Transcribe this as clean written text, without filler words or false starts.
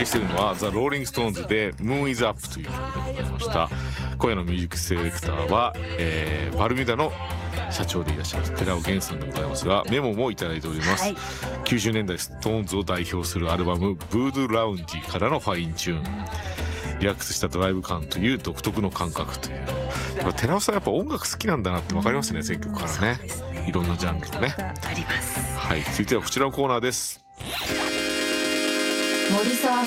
けしているのはザ・ローリング・ストーンズでムーン・イズ・アップという曲でございました。今夜のミュージックセレクターは、バルミュダの社長でいらっしゃいます寺尾源さんでございますが、メモもいただいております、90年代ストーンズを代表するアルバムブードゥーラウンジからのファインチューン、リラックスしたドライブ感という独特の感覚という、寺尾さんやっぱ音楽好きなんだなって分かりますね、選曲からね。いろんなジャンルのねあります。 はい、続いてはこちらのコーナーです。 森沢